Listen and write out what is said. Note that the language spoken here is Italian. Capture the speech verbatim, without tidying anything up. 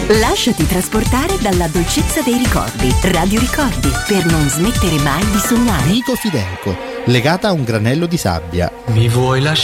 Lasciati trasportare dalla dolcezza dei ricordi. Radio Ricordi, per non smettere mai di sognare. Nico Fidenco, legata a un granello di sabbia. Mi vuoi lasciare?